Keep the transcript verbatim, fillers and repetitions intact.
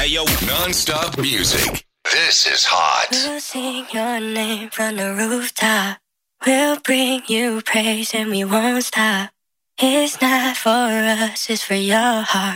Hey, yo, non-stop music. This is hot. We'll sing your name from the rooftop. We'll bring you praise and we won't stop. It's not for us, it's for your heart.